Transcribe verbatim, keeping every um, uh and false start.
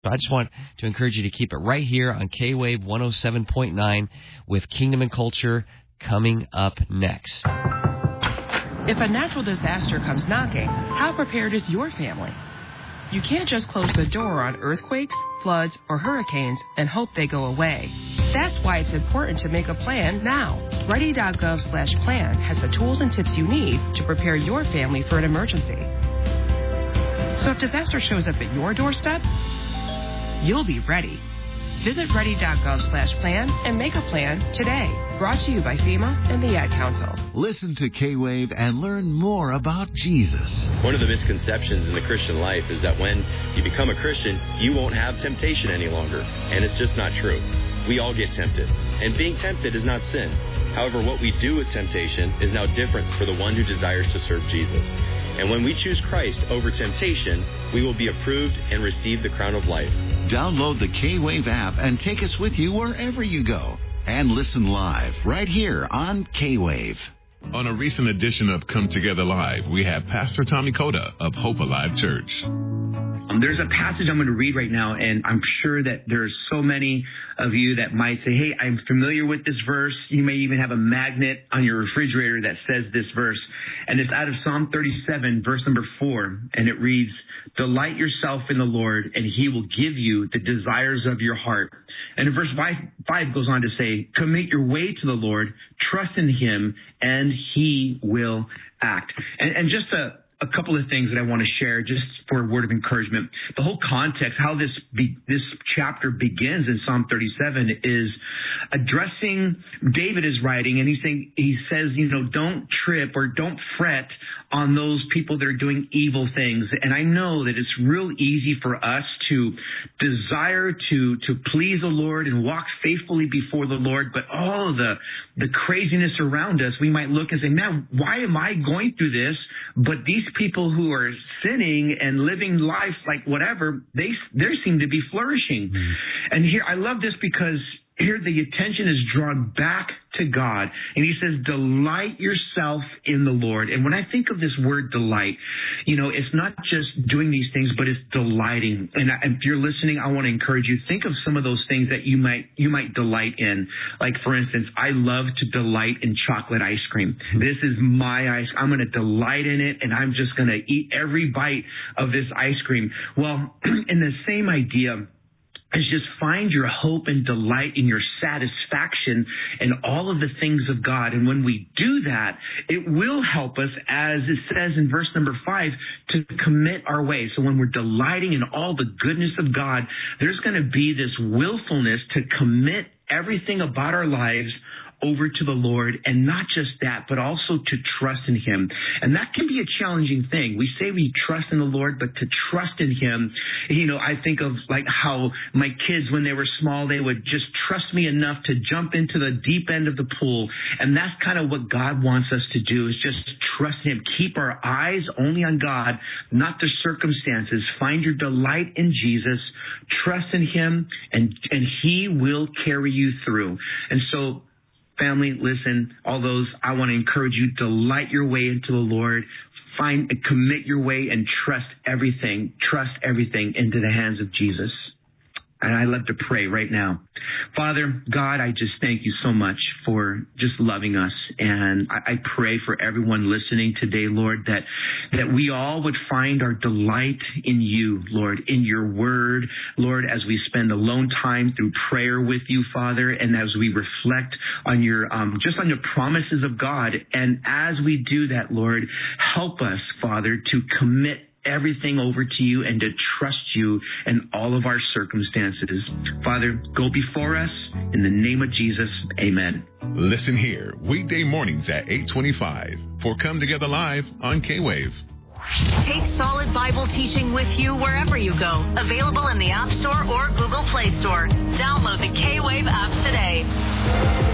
I just want to encourage you to keep it right here on K-Wave one oh seven point nine with Kingdom and Culture coming up next. If a natural disaster comes knocking, how prepared is your family? You can't just close the door on earthquakes, floods, or hurricanes and hope they go away. That's why it's important to make a plan now. Ready.gov slash plan has the tools and tips you need to prepare your family for an emergency. So if disaster shows up at your doorstep, you'll be ready. Visit ready.gov slash plan and make a plan today. Brought to you by FEMA and the Ad Council. Listen to K-Wave and learn more about Jesus. One of the misconceptions in the Christian life is that when you become a Christian, you won't have temptation any longer. And it's just not true. We all get tempted. And being tempted is not sin. However, what we do with temptation is now different for the one who desires to serve Jesus. And when we choose Christ over temptation, we will be approved and receive the crown of life. Download the K-Wave app and take us with you wherever you go. And listen live right here on K-Wave. On a recent edition of Come Together Live, we have Pastor Tommy Coda of Hope Alive Church. Um, there's a passage I'm going to read right now, and I'm sure that there's so many of you that might say, hey, I'm familiar with this verse. You may even have a magnet on your refrigerator that says this verse. And it's out of Psalm thirty-seven, verse number four. And it reads, delight yourself in the Lord, and he will give you the desires of your heart. And in verse five, five goes on to say, commit your way to the Lord, trust in him, and he will act. And, and just a A couple of things that I want to share just for a word of encouragement. The whole context, how this be, this chapter begins in Psalm thirty-seven is addressing, David is writing, and he's saying, he says, you know, don't trip or don't fret on those people that are doing evil things. And I know that it's real easy for us to desire to, to please the Lord and walk faithfully before the Lord. But all of the, the craziness around us, we might look and say, man, why am I going through this? But these people who are sinning and living life like whatever, they they seem to be flourishing. Mm-hmm. And here, I love this because here the attention is drawn back to God. And he says, delight yourself in the Lord. And when I think of this word delight, you know, it's not just doing these things, but it's delighting. And if you're listening, I want to encourage you, think of some of those things that you might you might delight in. Like, for instance, I love to delight in chocolate ice cream. This is my ice. I'm going to delight in it, and I'm just going to eat every bite of this ice cream. Well, in the same idea, is just find your hope and delight in your satisfaction in all of the things of God. And when we do that, it will help us, as it says in verse number five, to commit our way. So when we're delighting in all the goodness of God, there's going to be this willfulness to commit everything about our lives over to the Lord, and not just that, but also to trust in him. And that can be a challenging thing. We say we trust in the Lord, but to trust in him, you know, I think of like how my kids, when they were small, they would just trust me enough to jump into the deep end of the pool. And that's kind of what God wants us to do, is just trust him. Keep our eyes only on God, not the circumstances. Find your delight in Jesus, trust in him, and, and he will carry you through. And so, family, listen, all those, I want to encourage you, delight your way into the Lord. Find, commit your way and trust everything, trust everything into the hands of Jesus. And I love to pray right now. Father, God, I just thank you so much for just loving us. And I, I pray for everyone listening today, Lord, that, that we all would find our delight in you, Lord, in your word, Lord, as we spend alone time through prayer with you, Father, and as we reflect on your, um, just on your promises of God. And as we do that, Lord, help us, Father, to commit everything over to you and to trust you in all of our circumstances. Father, go before us in the name of Jesus. Amen. Listen here weekday mornings at eight twenty-five for Come Together Live on K-Wave. Take solid Bible teaching with you wherever you go. Available in the App Store or Google Play Store. Download the K-Wave app today.